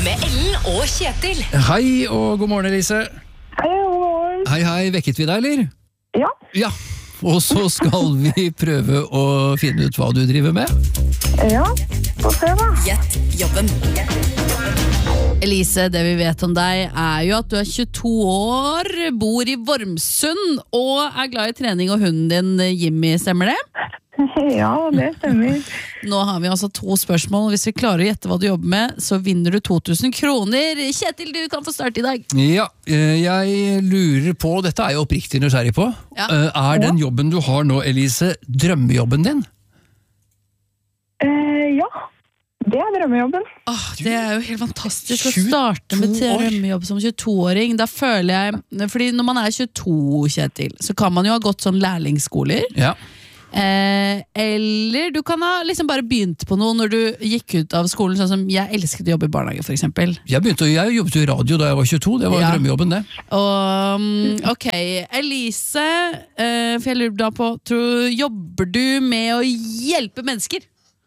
med Ellen og Kjetil. Hei og god morgen, Elise. Hei, god morgen. Hei, vekket vi deg, eller? Ja. Ja, og så skal vi prøve å finne ut hva du driver med. Ja, få se da. Gjett jobben. Elise, det vi vet om deg er jo at du er 22 år, bor i Vormsund og er glad i trening og hunden din Jimmy, stemmer det? Ja, det stemmer. Nå har vi altså 2 spørsmål. Hvis vi klarer å gjette hva du jobber med, så vinner du 2000 kroner. Kjetil, du kan få starte i dag. Ja, jeg lurer på, dette er jeg oppriktig nysgjerrig på. Ja. Er den jobben du har nå, Elise, drømmejobben din? Ja, det er drømmejobben. Det er jo helt fantastisk å 22 starte med år. drømmejobb som 22-åring. Da føler jeg, fordi når man er 22, Kjetil, så kan man jo ha gått sånn lærlingsskoler. Ja. Eller du kan ha liksom bare begynt på noe når du gikk ut av skolen, sånn som jeg elsket å jobbe i barnehage for eksempel. Jeg jobbet jo i radio da jeg var 22, det var Ja. drømmejobben det. Og ok, Elise, for jeg lurer da på, jobber du med å hjelpe mennesker?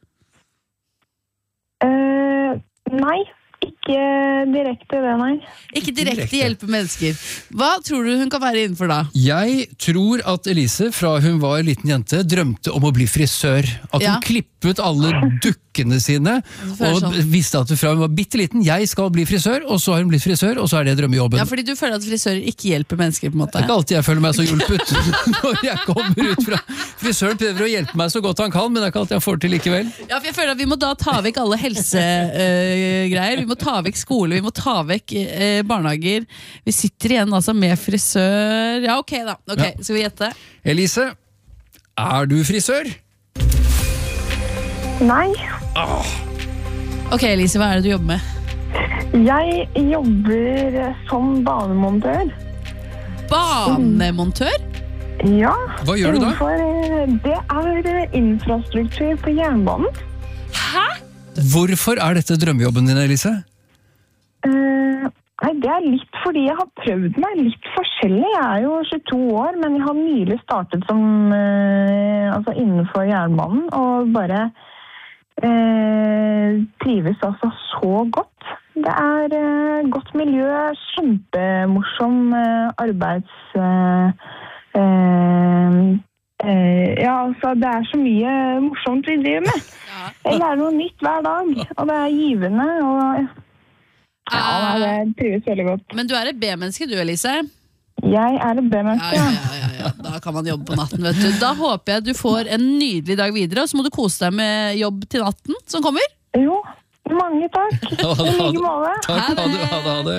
Nei, ikke direkte det, nei. Ikke direkte Direkte. hjelpe mennesker. Hva tror du hun kan være innenfor da? Jeg tror at Elise, fra hun var en liten jente, drømte om å bli frisør. At hun Ja. klippet alle dukkene sine, føler og sånn. visste at fra hun var bitteliten, jeg skal bli frisør, og så har hun blitt frisør, og så er det drømmejobben. Ja, fordi du føler at frisører ikke hjelper mennesker på en måte. Det er ikke alltid jeg føler meg så hjulpet når jeg kommer ut fra frisøren. Prøver å hjelpe meg så godt han kan, men det er ikke alltid jeg får til likevel. Ja, for jeg føler at vi må da ta vekk alle helsegreier, vi må ta vekk skole, vi må ta vekk barnehager. Vi sitter igjen altså med frisør. Ja, ok da. Ok, Ja. skal vi gjette? Elise, er du frisør? Nei, Ok, Elise, hva er det du jobber med? jeg jobber som banemontør. Banemontør? Ja. Hva gjør du da? Det er infrastruktur på jernbanen. Hæ? Hvorfor er dette drømmejobben din, Elise? Nei, det er litt fordi jeg har prøvd meg litt forskjellig. Jeg er jo 22 år, men jeg har nylig startet som innenfor jernbanen, og bare trives altså så godt. Det er godt miljø, kjempemorsom det er så mye morsomt vi driver med. Jeg lærer noe nytt hver dag, og det er givende, og det trives veldig godt. Men du er et B-menneske du, Elise. Jeg er et B-menneske. Ja. Da kan man jobbe på natten, vet du. Da håper jeg du får en nydelig dag videre, og så må du kose deg med jobb til natten som kommer. Jo, mange takk. I like måte. Takk, ha det.